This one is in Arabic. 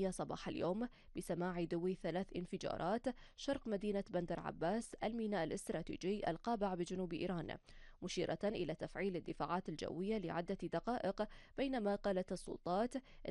الإيرانية صباح اليوم بسماع دوي 3 انفجارات شرق مدينة بندر عباس الميناء الاستراتيجي القابع بجنوب إيران، مشيرة إلى تفعيل الدفاعات الجوية لعدة دقائق، بينما قالت السلطات